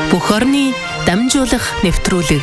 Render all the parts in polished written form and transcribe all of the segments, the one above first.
Бүх орны дамжуулах нэвтрүүлэг.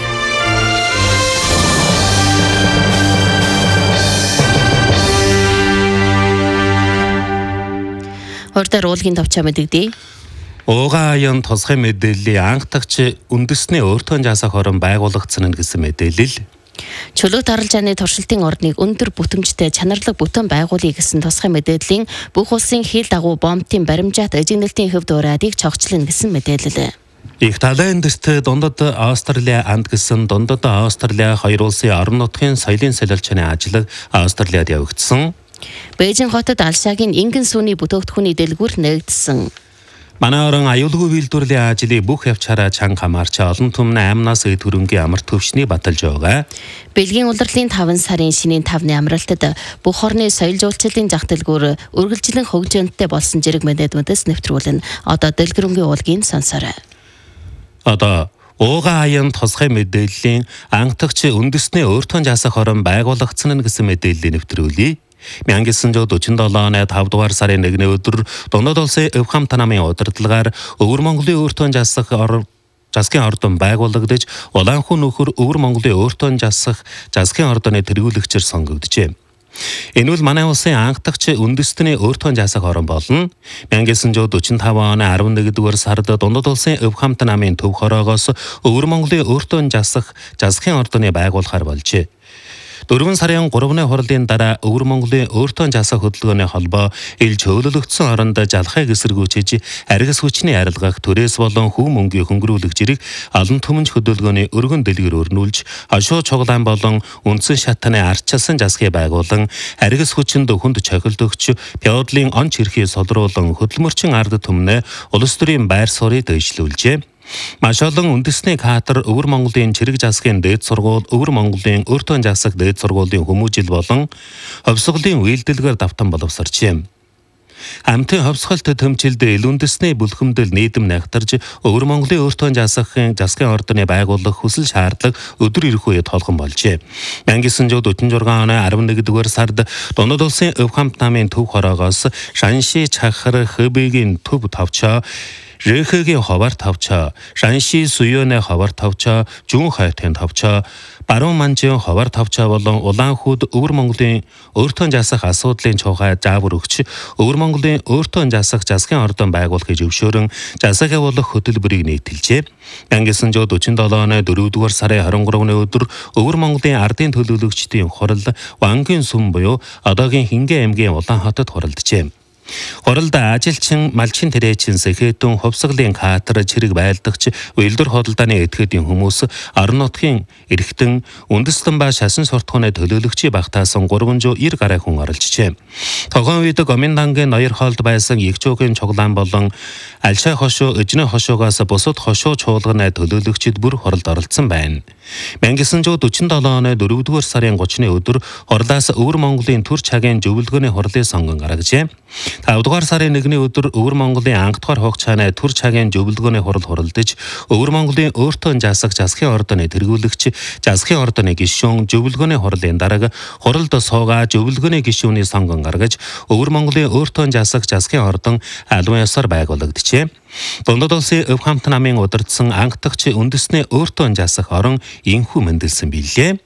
Ордоор уулгийн товчоо мэдэгдээ. Уугаа аян тусгай мэдээллийн анхдагч үндэсний өөртөө жаасах орон байгуулагдсан гэсэн мэдээлэл. Чөлөөт аралжааны туршилтын орныг өндөр бүтэмжтэй чанарлаг бүтэн байгуулъя гэсэн тусгай мэдээллийн бүх улсын хил дагуу бомбын баримжаат эжигнэлтийн хөв дуурайдыг цогцлоно гэсэн мэдээлэл. Их талайн дэст дундад Австралийн анд гэсэн дундад Австралийн хоёр улсын орон нутгийн соёлын солилцооны ажил Австралиад явагдсан. Бээжин хотод Алшагийн ингэн сүүний бүтээгдэхүүний дэлгүүр нэгдсэн. Манай орон аюулгүй үйлдвэрлэлийн ажлыг бүх явчаараа чанга хамаарч олон түмэн 8-наас эд хөрөнгөний амар төвшний баталж байгаа. Бэлгийн улирлын 5 сарын шинийн 5-ны амралтад бүх орны соёл жуулчлалын зах дэлгүүр үргэлжлэн хөгжөөнтэй болсон зэрэг мэдээлмүүдээс нэвтрүүлнэ. Одоо дэлгэрэнгийн уулгийн сонсорой. Одоо уугаа аян тусгай мэдээллийн анхдагч үндэсний өөртөө жаасах орон байгуулагдсан гэсэн мэдээллийг нэвтрүүлье. 1947 оны 5 дугаар сарын 1-ний өдөр Дундад улсын Өвхамт намын удирдлагаар Өвөр Монголын өөртөө жасгийн ордон байгуулагдаж Улаанхүү нөхөр Өвөр Монголын өөртөө жасгийн ордоны тэргүүлэгчээр сонгогджээ. Энэ бол манай улсын анхдагч үндэсний өөртөө жаасах орон болно. 1945 оны 11-р сард Дундад улсын Өвхамт намын төв хороогоос Өвөр Монголын өөртөө жасгийн ордоны байгуулахаар болжээ. 4 сарын 3-ны хурлын дараа Өвөр Монголын өөртөө жаасах хөдөлгөөний холбоо ил чөөлөлөгдсөн оронд жалхайг эсэргүүцэж аргас хүчний арилгах төрөөс болон хүү мөнгөний хөнгөрүүлэх зэрэг олон түмэнж хөдөлгөөний өргөн дэлгэр өрнүүлж хошуу цуглаан болон үндсэн шатны ардчилсан жасгыг байгуулан аргас хүчинд хүнд цохилт өгч феодлын он чирхий солруулан хөдөлмөрчин ард түмнээ улс төрийн байр суурийг дэвшлүүлжээ. Маш олон үндэсний кадр Өвөр Монголын чирэг жасгийн дээд сургууль, Өвөр Монголын өөртөө жаасах дээд сургуулийн хүмүүжил болон ховсголын үйлдэлгээр давтан боловсрчээ. Амтын ховсголт төмчилд үндэсний бүлхэмдэл нийтэм нягтарж Өвөр Монголын өөртөө жасгын ордны байгуулах хүсэл шаардлага өдөр ирэх үед толгон болжээ. 1946 оны 11-р сард Дундад улсын Өвхамт намын төв хороогоос Шанши Чахар Хөбөгийн төв тавчаа Рэхэгийн ховар тавчаа, Шанши Суёны ховар тавчаа, Жүн хайтын тавчаа, Баруун Манжийн ховар тавчаа болон Улаанхүүд Өвөр Монголын өөртөө жаасах асуудлын чухай заавар өгч Өвөр Монголын өөртөө жаасах жасгын ордон байгуулахыг зөвшөөрөн жасаг явуулах хөтөлбөрийг нийтэлжээ. 1947 оны 4-р сарын 23-ны өдөр Өвөр Монголын ардын төлөөлөгчдийн хурал Вангийн сүм буюу одоогийн Хингэ аймгийн Улаан хотод хуралджээ. Хуралд ажилчин, малчин тэрээчин сэхэтэн ховсголын катар чирэг байлдагч үйлдвэр худалдааны этгээдийн хүмүүс орон нутгийн эрхтэн үндэстэн ба шашин суртахууны төлөөлөгчийн багтаасан 390 гаруй хүн оролцжээ. Тогоон үед Гоминдангийн ноёр хоолд байсан Игчүүгийн цуглаан болон Алшай хошуу, Өжнө хошуугаас бусад хошуу чуулганы төлөөлөгчид бүр хуралд оролцсон байна. 1947 оны 4-р сарын 30-ны өдөр хурлаас Өвөр Монголын төр цагийн зөвлөгөөний хурлын сонгон гаргажээ. 5-р сарын 1-ний өдөр Өвөр Монголын ангадугаар хугацааны төр цагийн зөвлөгөөний хурал хуралдаж Өвөр Монголын өөртөө жаасах жасгын ордоны тэргүүлэгч, жасгын ордоны гишүүн зөвлөгөөний хурлын дарга хуралд суугаа зөвлөгөөний гишүүний сонгон гаргаж Өвөр Монголын өөртөө жаасах жасгын ордон албан ёсоор байгуулагджээ. Дундад улсын Өвхамт намын удирдсан анхдагч үндэсний өөртөө жаасах орон инхүү мэндэлсэн билээ.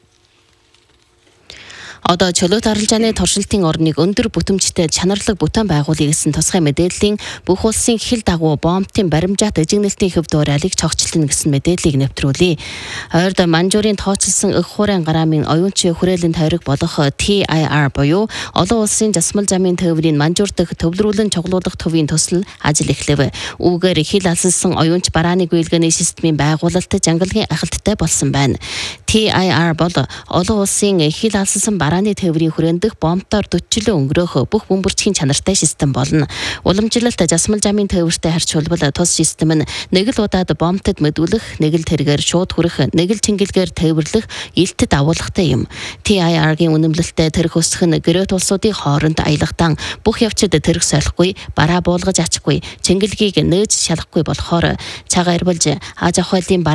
Одоо чөлөөт аралжааны туршилтын орныг өндөр бүтэмжтэй чанарлаг бүтэн байгуулъя гэсэн тусгай мэдээллийн бүх улсын хил дагуу бомбын баримжаат эжигнэлтийн хөв дуурайлыг цогцлоно гэсэн мэдээллийг нэвтрүүлье. Ойрд Манжуурын тооцолсон эх хуурайн гараамын оюунчин хүрээлэн тойрог болох TIR буюу олон улсын засмал замын төврийн Манжуур дэх төвлөрүүлэн чуглуулах төвийн төсөл ажил эхлэв. Үүгээр хил алсалсан оюунч барааны гүйлгээний системийн байгуулалт жангалгийн ахалттай болсон байна. TIR бол олон улсын хил алсалсан барааны тээврийн хүрээндх бомбтоор дөтчлөө өнгөрөөх бүх бөмбөрчгийн чанартай систем болно. Уламжлалт засмал замын тээвэртэй харьцуулбал тус систем нь нэг л удаад бомбтад мэдүүлэх, нэг л тэргээр шууд хүрэх, нэг л чингэлгээр тээвэрлэх илтэд агуулгатай юм. TIR-гийн үнэмлэлтэй тэрх өсөх нь гэрээт улсуудын хооронд аялахтан бүх явцад тэрх солихгүй, бараа буулгаж ачгүй, чингэлгийг нээж шалахгүй болохоор цагаан эрбэлж аж ахуйлын